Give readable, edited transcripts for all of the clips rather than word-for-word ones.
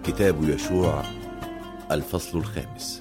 كتاب يشوع الفصل 5.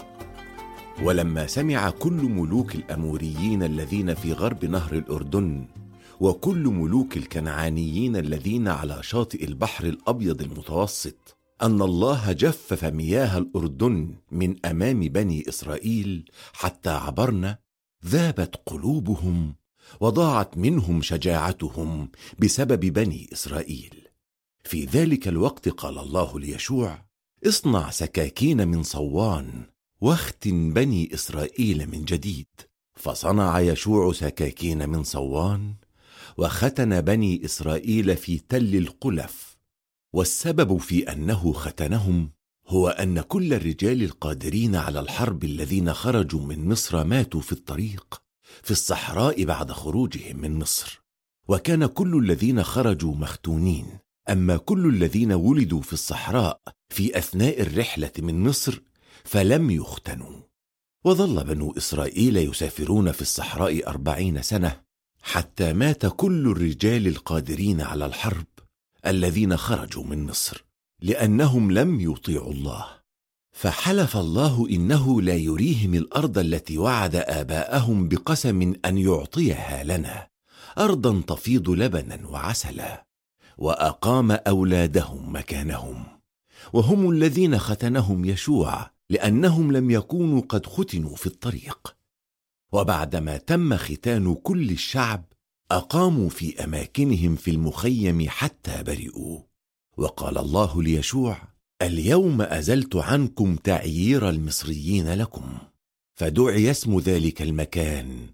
ولما سمع كل ملوك الأموريين الذين في غرب نهر الأردن وكل ملوك الكنعانيين الذين على شاطئ البحر الأبيض المتوسط أن الله جفف مياه الأردن من أمام بني إسرائيل حتى عبرنا، ذابت قلوبهم وضاعت منهم شجاعتهم بسبب بني إسرائيل. في ذلك الوقت قال الله ليشوع: اصنع سكاكين من صوان واختن بني إسرائيل من جديد. فصنع يشوع سكاكين من صوان وختن بني إسرائيل في تل القلف. والسبب في أنه ختنهم هو أن كل الرجال القادرين على الحرب الذين خرجوا من مصر ماتوا في الطريق في الصحراء بعد خروجهم من مصر، وكان كل الذين خرجوا مختونين. أما كل الذين ولدوا في الصحراء في أثناء الرحلة من مصر فلم يختنوا. وظل بنو إسرائيل يسافرون في الصحراء 40 سنة حتى مات كل الرجال القادرين على الحرب الذين خرجوا من مصر، لأنهم لم يطيعوا الله. فحلف الله إنه لا يريهم الأرض التي وعد آباءهم بقسم أن يعطيها لنا، أرضا تفيض لبنا وعسلا، وأقام أولادهم مكانهم، وهم الذين ختنهم يشوع، لأنهم لم يكونوا قد ختنوا في الطريق. وبعدما تم ختان كل الشعب أقاموا في أماكنهم في المخيم حتى برئوا. وقال الله ليشوع: اليوم أزلت عنكم تعيير المصريين لكم. فدعي اسم ذلك المكان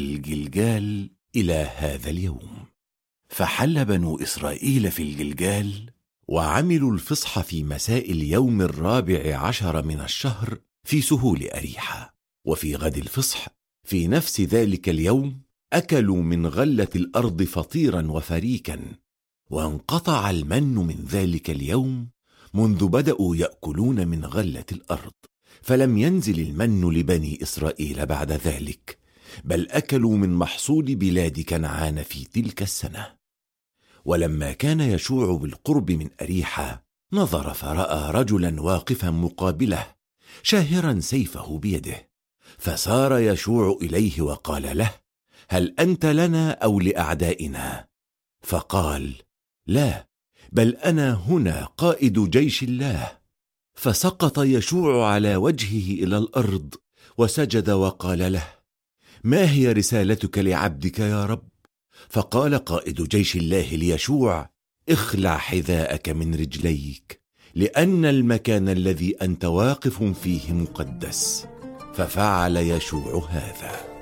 الجلجال إلى هذا اليوم. فحل بنو إسرائيل في الجلجال وعملوا الفصح في مساء اليوم 14 من الشهر في سهول أريحة. وفي غد الفصح في نفس ذلك اليوم أكلوا من غلة الأرض فطيرا وفريكا، وانقطع المن من ذلك اليوم منذ بدأوا يأكلون من غلة الأرض، فلم ينزل المن لبني إسرائيل بعد ذلك، بل أكلوا من محصول بلاد كنعان في تلك السنة. ولما كان يشوع بالقرب من أريحة نظر فرأى رجلا واقفا مقابله شاهرا سيفه بيده، فسار يشوع إليه وقال له: هل أنت لنا أو لأعدائنا؟ فقال: لا، بل أنا هنا قائد جيش الله. فسقط يشوع على وجهه إلى الأرض وسجد وقال له: ما هي رسالتك لعبدك يا رب؟ فقال قائد جيش الله ليشوع: اخلع حذاءك من رجليك، لأن المكان الذي أنت واقف فيه مقدس. ففعل يشوع هذا.